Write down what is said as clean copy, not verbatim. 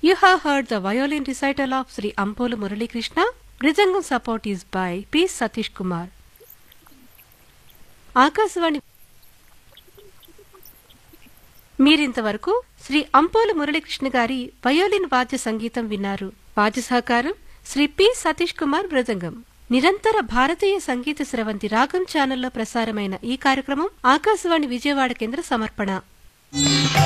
You have heard the violin recital of Sri Ampolu Murali Krishna. Mridangam support is by P. Satish Kumar. Akashvani మీరింతవరకు శ్రీ అంపోలు మురళీకృష్ణ గారి violin వాద్య సంగీతం విన్నారు. వాద్య సహకారం శ్రీ పి సతీష్ కుమార్ మృదంగం. నిరంతర భారతీయ సంగీత స్రవంతి రాగం ఛానల్లో ప్రసారమైన ఈ కార్యక్రమం ఆకాశవాణి విజయవాడ కేంద్ర సమర్పణ.